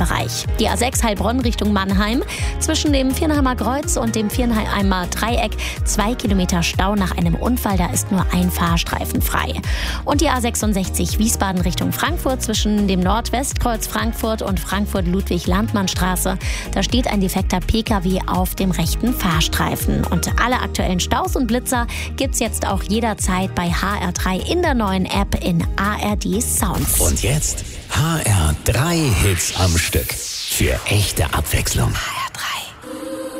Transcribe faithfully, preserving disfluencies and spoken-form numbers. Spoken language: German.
Autobahnbereich. Die A sechs Heilbronn Richtung Mannheim. Zwischen dem Viernheimer Kreuz und dem Viernheimer Dreieck zwei Kilometer Stau nach einem Unfall. Da ist nur ein Fahrstreifen frei. Und die A sechsundsechzig Wiesbaden Richtung Frankfurt zwischen dem Nordwestkreuz Frankfurt und Frankfurt-Ludwig-Landmann-Straße. Da steht ein defekter P K W auf dem rechten Fahrstreifen. Und alle aktuellen Staus und Blitzer gibt's jetzt auch jederzeit bei H R drei in der neuen App in A R D Sound. Und jetzt H R drei Hits am Stück. Für echte Abwechslung.